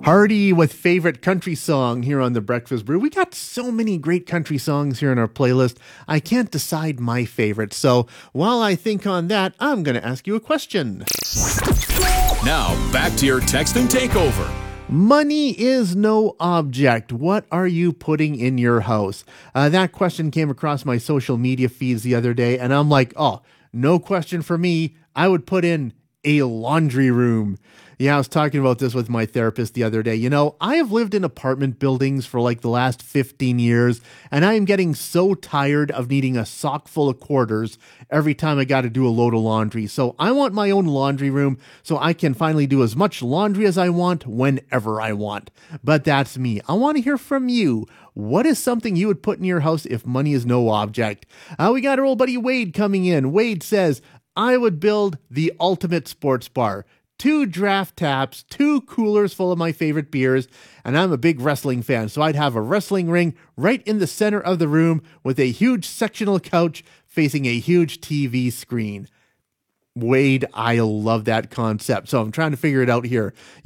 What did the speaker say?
Hardy with favorite country song here on the Breakfast Brew. We got so many great country songs here in our playlist. I can't decide my favorite. So while I think on that, I'm going to ask you a question. Now back to your texting takeover. Money is no object. What are you putting in your house? That question came across my social media feeds the other day, and I'm like, oh, no question for me. I would put in a laundry room. Yeah, I was talking about this with my therapist the other day. You know, I have lived in apartment buildings for like the last 15 years, and I am getting so tired of needing a sock full of quarters every time I got to do a load of laundry. So I want my own laundry room so I can finally do as much laundry as I want whenever I want. But that's me. I want to hear from you. What is something you would put in your house if money is no object? We got our old buddy Wade coming in. Wade says, I would build the ultimate sports bar. 2 draft taps, 2 coolers full of my favorite beers, and I'm a big wrestling fan, so I'd have a wrestling ring right in the center of the room with a huge sectional couch facing a huge TV screen. Wade, I love that concept, so I'm trying to figure it out here.